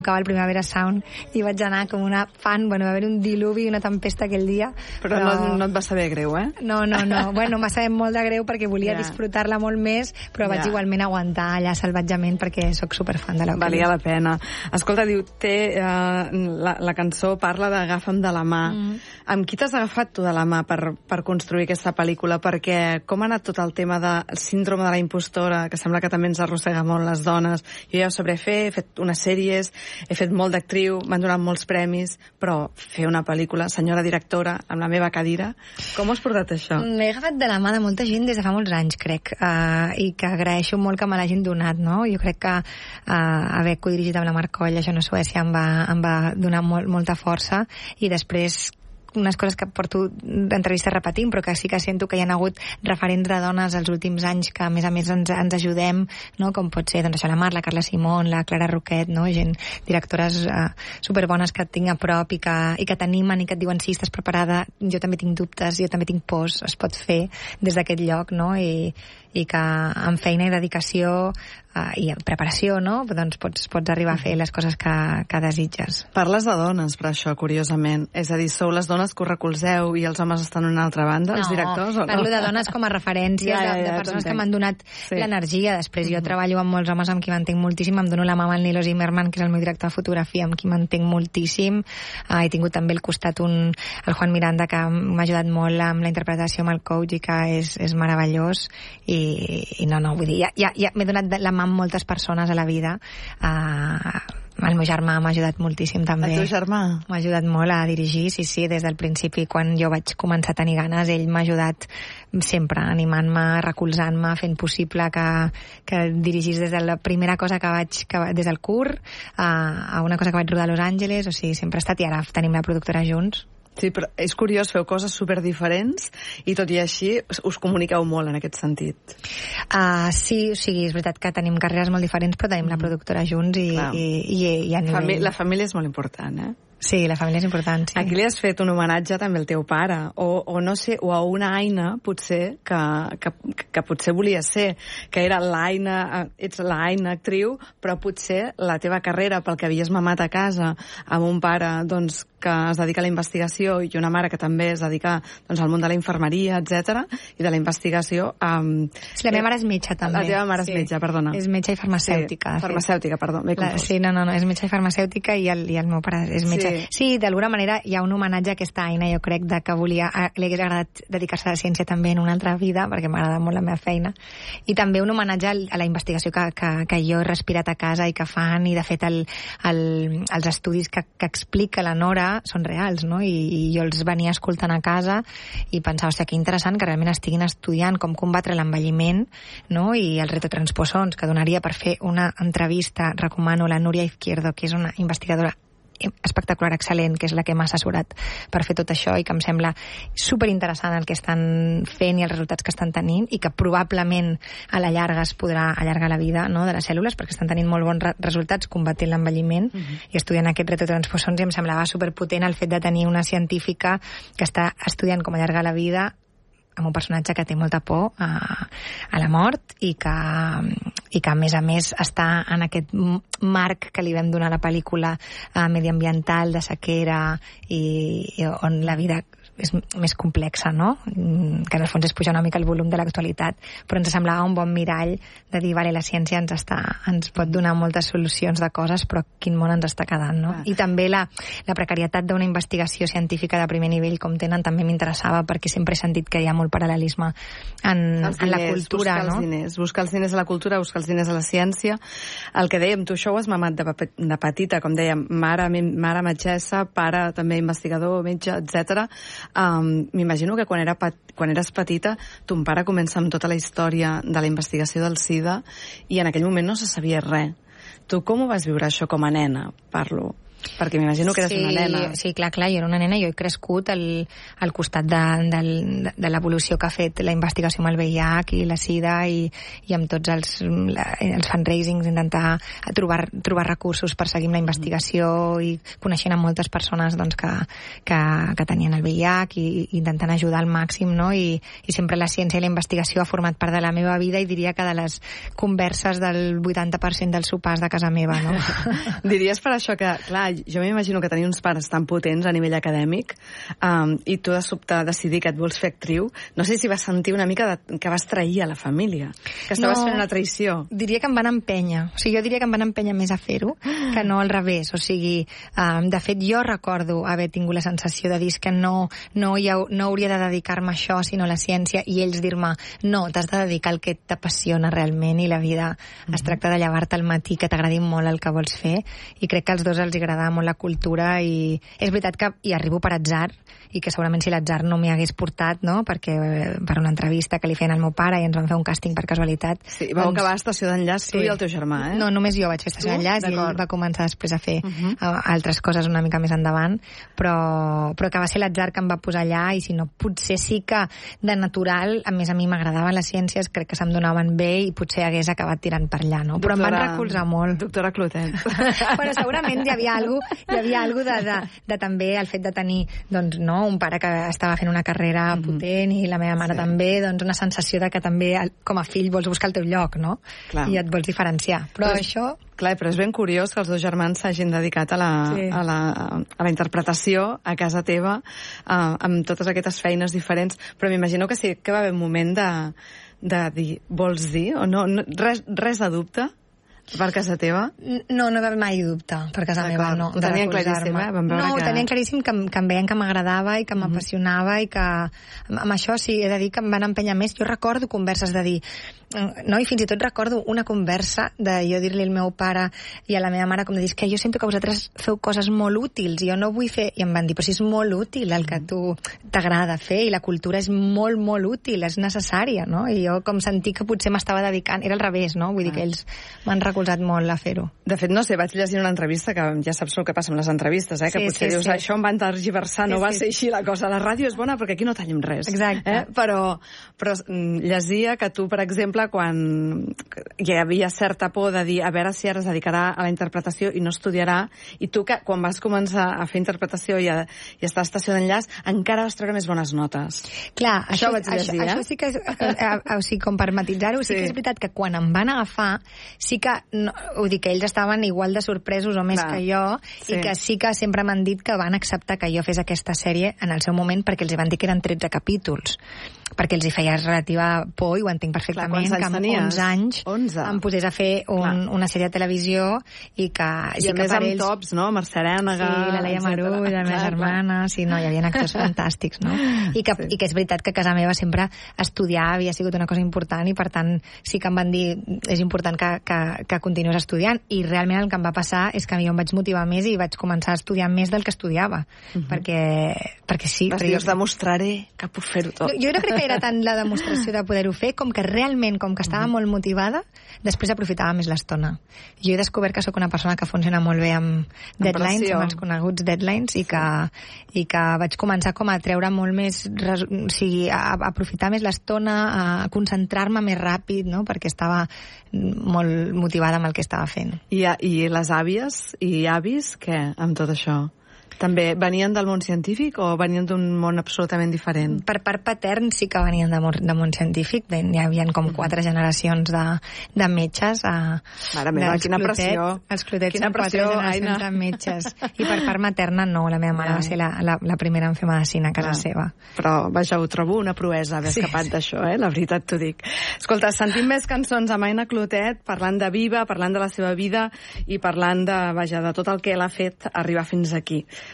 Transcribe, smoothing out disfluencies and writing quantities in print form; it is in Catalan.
tocava el Primavera Sound i vaig anar com una fan, va haver un diluvi i una tempesta aquell dia. Però no et va saber greu, eh? No. Bueno, m'ha sabut molt de greu perquè volia disfrutar-la molt més, però vaig igualment aguantar allà salvatjament perquè sóc superfan de l'Eucaliptus. Valia la pena. Escolta, diu, la cançó parla d'Agafa'm de la mà. Amb qui t'has agafat tu de la mà per construir aquesta pel·lícula? Perquè com ha anat tot el tema del síndrome de la impostora, que sembla que també ens arrossega molt les dones? Jo ja ho sabré fer, he fet unes sèries, he fet molt d'actriu, m'han donat molts premis, però fer una pel·lícula, senyora directora, amb la meva cadira, com ho has portat això? M'he agafat de la mà de molta gent des de fa molts anys, crec, i que agraeixo molt que me l'hagin donat, no? Jo crec que haver codirigit amb la Marc Coll, això no Suècia, em va donar molta força, i després unes coses que porto d'entrevistes repetint, però que sí que sento que hi ha hagut referents de dones els últims anys que a més ens ajudem, no? Com pot ser doncs això, la Mar, la Carla Simón, la Clara Roquet, no? Gent, directores superbones que et tinc a prop i que t'animen i que et diuen sí, estàs preparada, jo també tinc dubtes, jo també tinc pors, es pot fer des d'aquest lloc, no? I que amb feina i dedicació i amb preparació, no? Doncs pots arribar a fer les coses que desitges. Parles de dones, per això, curiosament. És a dir, sou les dones que us recolzeu i els homes estan en una altra banda, els directors, o no? Parlo de dones com a referències, de persones que m'han donat l'energia. Després jo treballo amb molts homes amb qui m'entenc moltíssim, em dono la mà amb el Nilo Zimmerman, que és el meu director de fotografia, amb qui m'entenc moltíssim. He tingut també al costat el Juan Miranda, que m'ha ajudat molt amb la interpretació, amb el coach, i que és meravellós. I no, vull dir, ja m'he donat la mà amb moltes persones a la vida. El meu germà m'ha ajudat moltíssim també. El teu germà? M'ha ajudat molt a dirigir, sí, des del principi. Quan jo vaig començar a tenir ganes, ell m'ha ajudat sempre, animant-me, recolzant-me, fent possible que dirigís des de la primera cosa des del curt a una cosa que vaig rodar a Los Angeles, o sigui, sempre ha estat, i ara tenim la productora junts. Sí, però és curiós, feu coses superdiferents i tot i així us comuniqueu molt en aquest sentit. Sí, o sigui, és veritat que tenim carreres molt diferents, però tenim la productora junts i a nivell... La família és molt important, eh? Sí, la família és important, sí. Aquí li has fet un homenatge també al teu pare, o no sé, o a una Aina, potser, que potser volia ser, que era ets l'Aina actriu, però potser la teva carrera, pel que havies mamat a casa, amb un pare, doncs, que es dedica a la investigació i una mare que també es dedica al món de la infermeria, etc i de la investigació... Sí, la meva mare és metge, també. La teva mare és metge, perdona. És metge i farmacèutica. Sí, farmacèutica, perdó, m'he confós. Sí, no, és metge i farmacèutica i el meu pare és metge. Sí, d'alguna manera hi ha un homenatge a aquesta Aina, jo crec, que li hagués agradat dedicar-se a la ciència també en una altra vida, perquè m'agrada molt la meva feina. I també un homenatge a la investigació que jo he respirat a casa i que fan, i de fet els estudis que explica la Nora són reals, no? I jo els venia escoltant a casa i pensava, hòstia, que interessant que realment estiguin estudiant com combatre l'envelliment, no? I els retotransposons, que donaria per fer una entrevista. Recomano la Núria Izquierdo, que és una investigadora espectacular, excel·lent, que és la que m'ha assessorat per fer tot això i que em sembla superinteressant el que estan fent i els resultats que estan tenint, i que probablement a la llarga es podrà allargar la vida, no?, de les cèl·lules, perquè estan tenint molt bons resultats combatent l'envelliment i estudiant aquests retotransposons, i em semblava superpotent el fet de tenir una científica que està estudiant com allargar la vida amb un personatge que té molta por a la mort i que a més està en aquest marc que li vam donar a la pel·lícula mediambiental, de sequera, i on la vida és més complexa, no? Que en el fons és pujar una mica el volum de l'actualitat, però ens semblava un bon mirall de dir, vale, la ciència ens pot donar moltes solucions de coses, però quin món ens està quedant, no? I també la precarietat d'una investigació científica de primer nivell com tenen també m'interessava, perquè sempre he sentit que hi ha molt paral·lelisme en la cultura, no? Buscar els diners a la cultura, buscar els diners a la ciència. El que dèiem, tu això ho has mamat de petita, com dèiem, mare metgessa, pare també investigador, metge, etc. M'imagino que quan eres petita ton pare comença amb tota la història de la investigació del SIDA i en aquell moment no se sabia res. Tu com ho vas viure això com a nena? Parlo. Perquè m'imagino que eres una nena. Sí, clar, jo era una nena, jo he crescut al costat de l'evolució que ha fet la investigació amb el VIH i la SIDA i amb tots els fundraisings, intentar trobar recursos per seguir amb la investigació i coneixent amb moltes persones doncs, que tenien el VIH i intentant ajudar al màxim, no? I sempre la ciència i la investigació ha format part de la meva vida i diria que de les converses del 80% dels sopars de casa meva, no? Diries per això que, clar, jo m'imagino que tenir uns pares tan potents a nivell acadèmic i tu de sobte decidir que et vols fer actriu, no sé si vas sentir una mica que vas trair a la família, que estaves fent una traïció. Diria que em van empènyer. O sigui, jo diria que em van empènyer més a fer-ho que no al revés. O sigui, de fet, jo recordo haver tingut la sensació de dir que no hauria de dedicar-me a això, sinó a la ciència, i ells dir-me, no, t'has de dedicar al que t'apassiona realment i la vida es tracta de llevar-te al matí, que t'agradi molt el que vols fer, i crec que als dos els agradava molt la cultura i és veritat que hi arribo per atzar i que segurament si l'atzar no m'hi hagués portat, no? Perquè per una entrevista que li feien al meu pare i ens van fer un càsting per casualitat. Sí, vau acabar a Estació d'Enllaç, tu i el teu germà, eh? No, només jo vaig fer Estació d'Enllaç i ell va començar després a fer altres coses una mica més endavant, però que va ser l'atzar que em va posar allà, i si no, potser sí que de natural, a més a mi m'agradaven les ciències, crec que se'm donaven bé i potser hagués acabat tirant per allà, no? Però em van recolzar molt. Doctora Clotet. Bueno, segurament hi havia alguna de també el fet de tenir, doncs, no, un pare que estava fent una carrera potent i la meva mare també, doncs una sensació de que també com a fill vols buscar el teu lloc, no? Clar. I et vols diferenciar. Però això... Clar, però és ben curiós que els dos germans s'hagin dedicat a la interpretació a casa teva, amb totes aquestes feines diferents, però m'imagino que sí que va haver un moment de dir, vols dir? O no, res de dubte? Per casa teva? No va haver mai dubte per casa meva, no. Ho tenien claríssim, ho tenien claríssim que em veien que m'agradava i que m'apassionava i que amb això sí, he de dir que em van empènyer més. Jo recordo converses de dir, no, i fins i tot recordo una conversa de jo dir-li al meu pare i a la meva mare com de dir que jo sento que vosaltres feu coses molt útils i jo no vull fer, i em van dir, però si és molt útil el que a tu t'agrada fer i la cultura és molt, molt útil, és necessària, no? I jo com sentir que potser m'estava dedicant, era al revés, no? Vull dir que ells m'han recolzat molt a fer-ho. De fet, no sé, vaig llegir una entrevista, que ja saps el que passa amb les entrevistes, que potser dius, això em van tergiversar, no va ser així la cosa. La ràdio és bona perquè aquí no tallem res. Exacte. Però llegia que tu, per exemple, quan hi havia certa por de dir a veure si ara es dedicarà a la interpretació i no estudiarà, i tu que quan vas començar a fer interpretació i a estar a Estació d'Enllaç encara vas treure més bones notes. Clar, això vaig llegir, això sí que és, o sigui, com per matitzar-ho, sí que és veritat que quan em van agafar, sí que, vull dir que ells estaven igual de sorpresos o més que jo, i que sí que sempre m'han dit que van acceptar que jo fes aquesta sèrie en el seu moment perquè els van dir que eren 13 capítols, perquè els hi feia relativa por, i ho entenc perfectament, que amb 11 anys em posés a fer una sèrie de televisió i que... I a més amb tops, no? Mercè Arènega... Sí, la Leia Marull, la meva germana... Sí, no, hi havia actors fantàstics, no? I que és veritat que a casa meva sempre estudiar havia sigut una cosa important i, per tant, sí que em van dir és important que continuïs estudiant, i realment el que em va passar és que jo em vaig motivar més i vaig començar a estudiar més del que estudiava, perquè sí... Vas dir, us demostraré que puc fer-ho tot. Jo no crec que era tant la demostració de poder-ho fer com que realment, com que estava molt motivada, després aprofitava més l'estona. Jo he descobert que sóc una persona que funciona molt bé amb deadlines, amb els coneguts deadlines, i que vaig començar com a treure molt més, o sigui, a aprofitar més l'estona, a concentrar-me més ràpid, no? Perquè estava molt motivada amb el que estava fent. I les àvies i avis, què, amb tot això? També venien del món científic o venien d'un món absolutament diferent? Per part patern sí que venien del món científic. Hi havia com 4 generacions de metges. Mare meva, quina pressió. Els Clotets són 4 generacions de metges. I per part materna no, la meva mare va ser la primera en fer medicina a casa seva. Però, vaja, ho trobo una proesa haver escapat d'això, la veritat t'ho dic. Escolta, sentim més cançons amb Aina Clotet, parlant de Viva, parlant de la seva vida i parlant de tot el que l'ha fet arribar fins aquí.